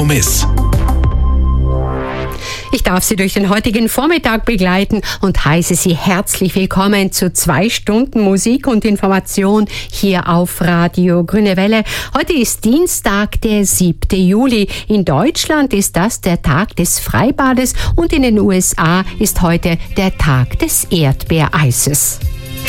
Kompromiss. Ich darf Sie durch den heutigen Vormittag begleiten und heiße Sie herzlich willkommen zu 2 Stunden Musik und Information hier auf Radio Grüne Welle. Heute ist Dienstag, der 7. Juli. In Deutschland ist das der Tag des Freibades und in den USA ist heute der Tag des Erdbeereises.